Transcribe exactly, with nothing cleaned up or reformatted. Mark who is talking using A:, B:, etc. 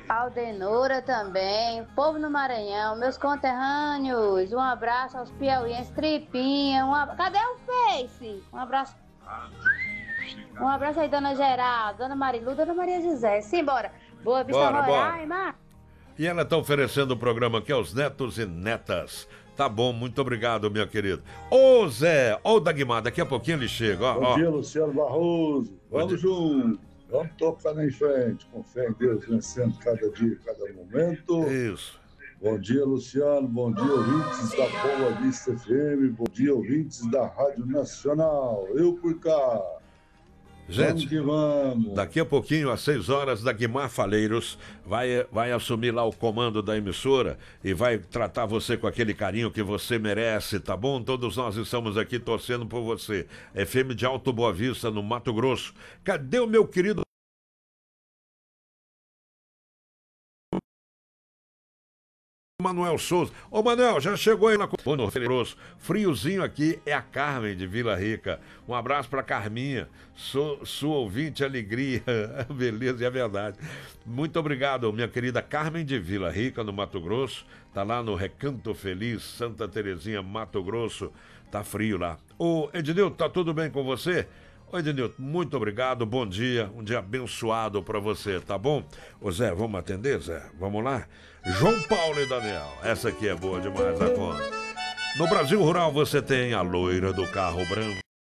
A: Aldenora também, povo no Maranhão, meus conterrâneos, um abraço aos piauienses, Tripinha, um ab... cadê o Face? Um abraço. Um abraço aí, dona Geralda, dona Marilu, dona Maria José. Simbora. Boa Vista,
B: bora,
A: Roraima.
B: bora. E ela está oferecendo o programa aqui aos netos e netas. Tá bom, muito obrigado, minha querida. Ô Zé, ô Dagmar, daqui a pouquinho ele chega. Ó,
C: Bom
B: ó.
C: dia, Luciano Barroso. Vamos juntos. Vamos tocar em frente. Com fé em Deus, vencendo cada dia, cada momento.
B: Isso.
C: Bom dia, Luciano. Bom dia, ouvintes da Boa Vista F M. Bom dia, ouvintes da Rádio Nacional. Eu por cá.
B: Gente,
C: vamos que vamos.
B: Daqui a pouquinho, às seis horas, Dagmar Faleiros vai, vai assumir lá o comando da emissora e vai tratar você com aquele carinho que você merece, tá bom? Todos nós estamos aqui torcendo por você. F M de Alto Boa Vista, no Mato Grosso. Cadê o meu querido Manuel Souza? Ô Manuel, já chegou aí na no Feroço. Friozinho aqui é a Carmen de Vila Rica. Um abraço pra Carminha, sou, sua ouvinte, alegria. Beleza, é verdade. Muito obrigado, minha querida Carmen de Vila Rica, no Mato Grosso. Tá lá no Recanto Feliz, Santa Terezinha, Mato Grosso. Tá frio lá. Ô Ednilton, tá tudo bem com você? Oi, Ednilton, muito obrigado, bom dia, um dia abençoado pra você, tá bom? Ô Zé, vamos atender, Zé? Vamos lá? João Paulo e Daniel, essa aqui é boa demais, a conta. No Brasil Rural você tem a loira do carro branco.